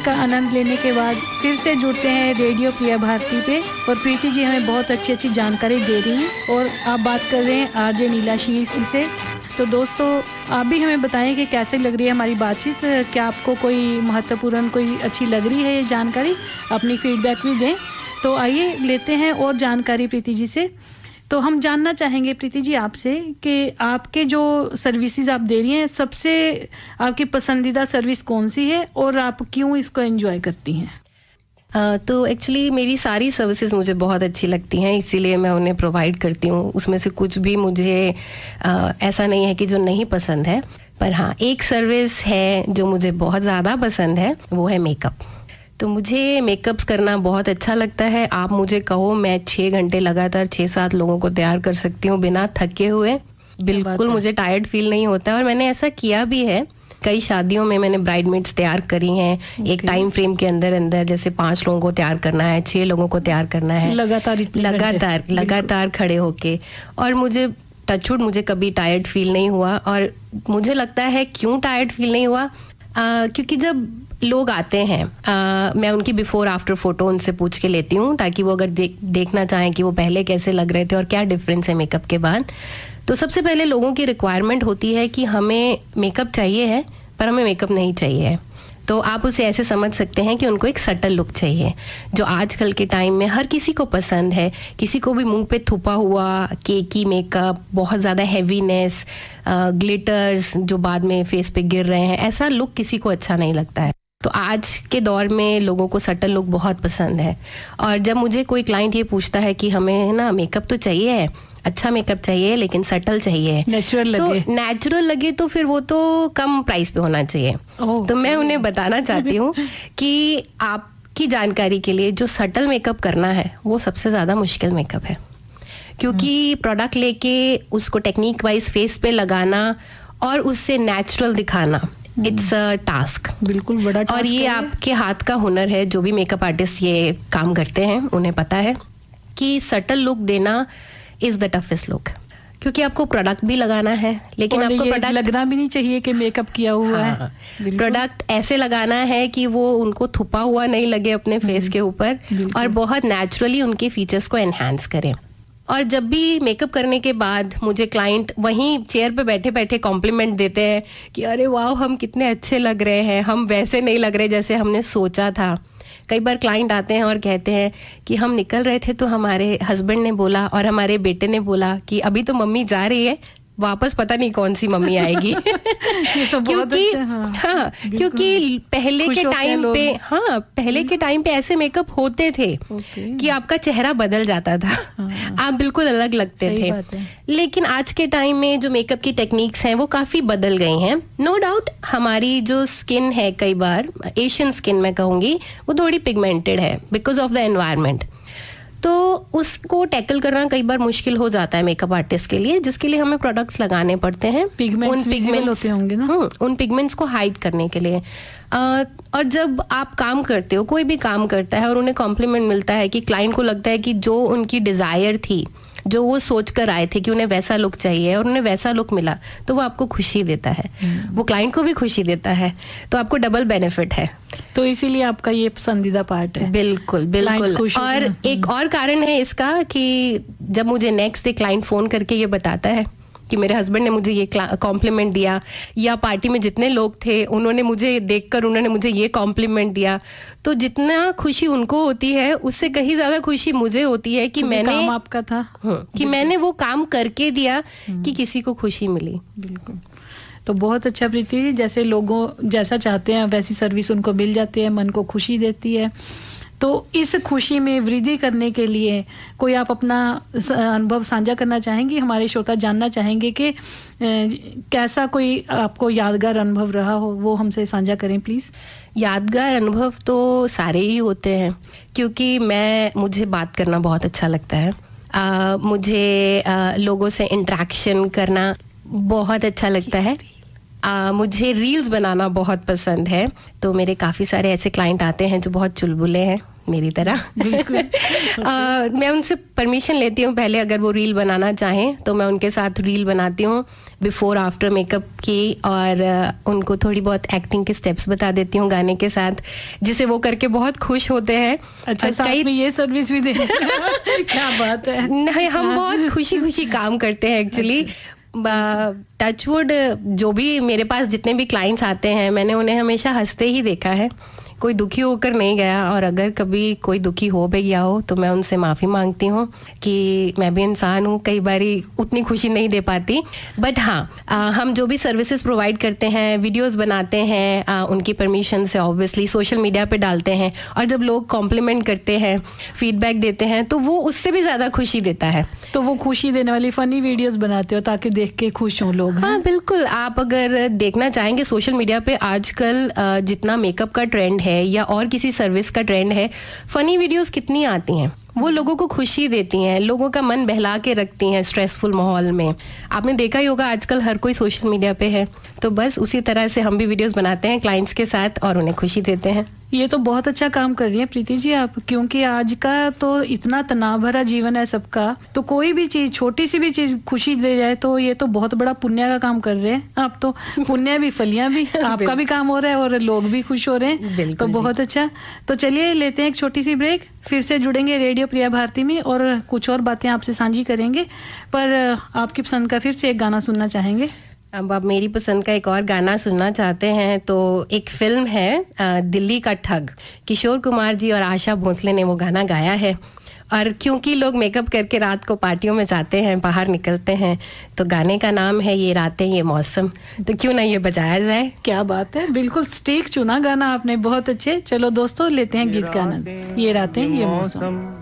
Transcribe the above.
का आनंद लेने के बाद फिर से जुड़ते हैं रेडियो प्रिया भारती पे और प्रीति जी हमें बहुत अच्छी अच्छी जानकारी दे रही हैं और आप बात कर रहे हैं आरजे नीलाशीष से। तो दोस्तों आप भी हमें बताएं कि कैसे लग रही है हमारी बातचीत, क्या आपको कोई महत्वपूर्ण कोई अच्छी लग रही है ये जानकारी, अपनी फीडबैक भी दें। तो आइए लेते हैं और जानकारी प्रीति जी से। तो हम जानना चाहेंगे प्रीति जी आपसे कि आपके जो सर्विसेज आप दे रही हैं सबसे आपकी पसंदीदा सर्विस कौन सी है और आप क्यों इसको एंजॉय करती हैं? तो एक्चुअली मेरी सारी सर्विसेज मुझे बहुत अच्छी लगती हैं, इसीलिए मैं उन्हें प्रोवाइड करती हूँ। उसमें से कुछ भी मुझे ऐसा नहीं है कि जो नहीं पसंद है, पर हाँ एक सर्विस है जो मुझे बहुत ज़्यादा पसंद है, वो है मेकअप। तो मुझे मेकअप्स करना बहुत अच्छा लगता है। आप मुझे कहो मैं 6 घंटे लगातार 6-7 लोगों को तैयार कर सकती हूँ बिना थके हुए, बिल्कुल मुझे टायर्ड फील नहीं होता। और मैंने ऐसा किया भी है, कई शादियों में मैंने ब्राइडमेड्स तैयार करी हैं एक टाइम फ्रेम के अंदर, जैसे 5 लोगों को तैयार करना है, 6 लोगों को तैयार करना है, लगातार खड़े होके। और मुझे टचवुड मुझे कभी टायर्ड फील नहीं हुआ। और मुझे लगता है क्यों टायर्ड फील नहीं हुआ, क्योंकि जब लोग आते हैं मैं उनकी बिफोर आफ्टर फोटो उनसे पूछ के लेती हूँ, ताकि वो अगर देखना चाहें कि वो पहले कैसे लग रहे थे और क्या डिफरेंस है मेकअप के बाद। तो सबसे पहले लोगों की रिक्वायरमेंट होती है कि हमें मेकअप चाहिए है पर हमें मेकअप नहीं चाहिए है। तो आप उसे ऐसे समझ सकते हैं कि उनको एक सटल लुक चाहिए, जो आजकल के टाइम में हर किसी को पसंद है। किसी को भी मुंह पे थुपा हुआ केकी मेकअप, बहुत ज़्यादा हैवीनेस, ग्लिटर्स जो बाद में फेस पे गिर रहे हैं, ऐसा लुक किसी को अच्छा नहीं लगता है। तो आज के दौर में लोगों को सटल लुक बहुत पसंद है। और जब मुझे कोई क्लाइंट ये पूछता है कि हमें ना मेकअप तो चाहिए है, अच्छा मेकअप चाहिए लेकिन सटल चाहिए, नेचुरल लगे, तो फिर वो तो कम प्राइस पे होना चाहिए। तो मैं उन्हें बताना चाहती हूँ कि आपकी जानकारी के लिए जो सटल मेकअप करना है वो सबसे ज़्यादा मुश्किल मेकअप है, क्योंकि प्रोडक्ट लेके उसको टेक्निक वाइज फेस पे लगाना और उससे नेचुरल दिखाना, इट्स अ टास्क, बिल्कुल बड़ा टास्क। और ये आपके हाथ का हुनर है। जो भी मेकअप आर्टिस्ट ये काम करते हैं उन्हें पता है कि सटल लुक देना इज द टफेस्ट लुक, क्योंकि आपको प्रोडक्ट भी लगाना है, लेकिन आपको प्रोडक्ट लगना भी नहीं चाहिए कि मेकअप किया हुआ है। प्रोडक्ट ऐसे लगाना है कि वो उनको थुपा हुआ नहीं लगे अपने फेस के ऊपर, और बहुत नेचुरली उनके फीचर्स को एनहांस करें। और जब भी मेकअप करने के बाद मुझे क्लाइंट वहीं चेयर पे बैठे बैठे कॉम्प्लीमेंट देते हैं कि अरे वाह हम कितने अच्छे लग रहे हैं, हम वैसे नहीं लग रहे जैसे हमने सोचा था। कई बार क्लाइंट आते हैं और कहते हैं कि हम निकल रहे थे तो हमारे हस्बैंड ने बोला और हमारे बेटे ने बोला कि अभी तो मम्मी जा रही है, वापस पता नहीं कौन सी मम्मी आएगी। ये तो क्योंकि हाँ क्योंकि पहले के टाइम पे ऐसे मेकअप होते थे कि आपका चेहरा बदल जाता था, आप बिल्कुल अलग लगते थे। लेकिन आज के टाइम में जो मेकअप की टेक्निक्स हैं वो काफी बदल गई हैं। नो डाउट हमारी जो स्किन है, कई बार एशियन स्किन मैं कहूंगी, वो थोड़ी पिगमेंटेड है बिकॉज ऑफ द एनवायरमेंट। तो उसको टैकल करना कई बार मुश्किल हो जाता है मेकअप आर्टिस्ट के लिए, जिसके लिए हमें प्रोडक्ट्स लगाने पड़ते हैं उन पिगमेंट्स को हाइड करने के लिए। और जब आप काम करते हो, कोई भी काम करता है और उन्हें कॉम्प्लीमेंट मिलता है कि क्लाइंट को लगता है कि जो उनकी डिजायर थी, जो वो सोच कर आए थे कि उन्हें वैसा लुक चाहिए और उन्हें वैसा लुक मिला, तो वो आपको खुशी देता है, वो क्लाइंट को भी खुशी देता है, तो आपको डबल बेनिफिट है। तो इसीलिए आपका ये पसंदीदा पार्ट है। बिल्कुल बिल्कुल। और एक और कारण है इसका कि जब मुझे नेक्स्ट डे क्लाइंट फोन करके ये बताता है कि मेरे हस्बैंड ने मुझे ये कॉम्प्लीमेंट दिया, या पार्टी में जितने लोग थे उन्होंने मुझे देखकर उन्होंने मुझे ये कॉम्प्लीमेंट दिया, तो जितना खुशी उनको होती है उससे कहीं ज्यादा खुशी मुझे होती है कि मैंने काम आपका था कि मैंने वो काम करके दिया कि किसी को खुशी मिली। बिल्कुल। तो बहुत अच्छा प्रीति, जैसे लोगों जैसा चाहते हैं वैसी सर्विस उनको मिल जाती है, मन को खुशी देती है। तो इस खुशी में वृद्धि करने के लिए कोई आप अपना अनुभव साझा करना चाहेंगी? हमारे श्रोता जानना चाहेंगे कि कैसा कोई आपको यादगार अनुभव रहा हो, वो हमसे साझा करें प्लीज। यादगार अनुभव तो सारे ही होते हैं, क्योंकि मुझे बात करना बहुत अच्छा लगता है। मुझे लोगों से इंटरेक्शन करना बहुत अच्छा लगता है। मुझे रील्स बनाना बहुत पसंद है। तो मेरे काफ़ी सारे ऐसे क्लाइंट आते हैं जो बहुत चुलबुले हैं, मेरी तरह। बिल्कुल। मैं उनसे परमिशन लेती हूँ पहले, अगर वो रील बनाना चाहें तो मैं उनके साथ रील बनाती हूँ बिफोर आफ्टर मेकअप की, और उनको थोड़ी बहुत एक्टिंग के स्टेप्स बता देती हूँ गाने के साथ, जिसे वो करके बहुत खुश होते हैं। अच्छा, साथ में ये सर्विस भी देते हैं। क्या बात है। नहीं, हम बहुत खुशी खुशी काम करते हैं एक्चुअली। टचवुड, जो भी मेरे पास जितने भी क्लाइंट्स आते हैं, मैंने उन्हें हमेशा हंसते ही देखा है, कोई दुखी होकर नहीं गया। और अगर कभी कोई दुखी हो भी गया हो तो मैं उनसे माफ़ी मांगती हूँ कि मैं भी इंसान हूँ, कई बारी उतनी खुशी नहीं दे पाती। बट हाँ, हम जो भी सर्विसेज प्रोवाइड करते हैं, वीडियोस बनाते हैं उनकी परमिशन से, ऑब्वियसली सोशल मीडिया पे डालते हैं, और जब लोग कॉम्प्लीमेंट करते हैं, फीडबैक देते हैं, तो वो उससे भी ज़्यादा खुशी देता है। तो वो खुशी देने वाली फ़नी वीडियोस बनाते हो ताकि देख के खुश हों लोग? हाँ बिल्कुल। आप अगर देखना चाहेंगे सोशल मीडिया पे आजकल जितना मेकअप का ट्रेंड है या और किसी सर्विस का ट्रेंड है, फनी वीडियोस कितनी आती हैं, वो लोगों को खुशी देती हैं, लोगों का मन बहला के रखती हैं स्ट्रेसफुल माहौल में। आपने देखा ही होगा आजकल हर कोई सोशल मीडिया पे है, तो बस उसी तरह से हम भी वीडियोस बनाते हैं क्लाइंट्स के साथ और उन्हें खुशी देते हैं। ये तो बहुत अच्छा काम कर रही हैं प्रीति जी आप, क्योंकि आज का तो इतना तनाव भरा जीवन है सबका, तो कोई भी चीज, छोटी सी भी चीज खुशी दे जाए तो ये तो बहुत बड़ा पुण्य का काम कर रहे हैं आप तो। पुण्य भी, फलियां भी, आपका भी काम हो रहा है और लोग भी खुश हो रहे हैं, तो बहुत अच्छा। तो चलिए लेते हैं एक छोटी सी ब्रेक, फिर से जुड़ेंगे रेडियो प्रिया भारती में और कुछ और बातें आपसे साझी करेंगे। पर आपकी पसंद का फिर से एक गाना सुनना चाहेंगे? अब आप मेरी पसंद का एक और गाना सुनना चाहते हैं तो एक फिल्म है दिल्ली का ठग, किशोर कुमार जी और आशा भोसले ने वो गाना गाया है। और क्योंकि लोग मेकअप करके रात को पार्टियों में जाते हैं, बाहर निकलते हैं, तो गाने का नाम है ये रातें ये मौसम, तो क्यों ना ये बजाया जाए। क्या बात है, बिल्कुल स्टीक चुना गाना आपने, बहुत अच्छे। चलो दोस्तों लेते हैं गीत का आनंद, ये रातें ये मौसम।